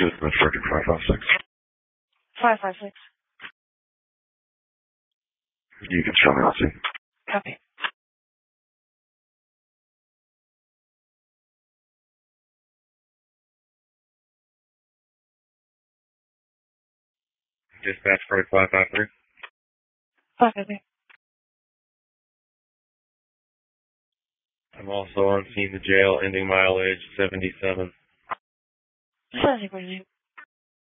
Dispatch record 556. 556. You can show me on scene. Copy. Dispatch code 553. 553. I'm also on scene, the jail, ending mileage 77. 70, what do you